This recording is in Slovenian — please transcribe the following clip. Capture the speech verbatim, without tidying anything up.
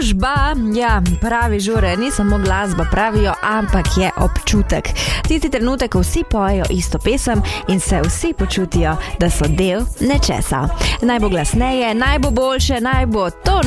družba, ja, pravi Žure, ni samo glasba, pravijo, ampak je občutek. Tisti trenutek, ko vsi pojejo isto pesem in se vsi počutijo, da so del nečesa. Naj bo glasneje, naj bo boljše, naj bo to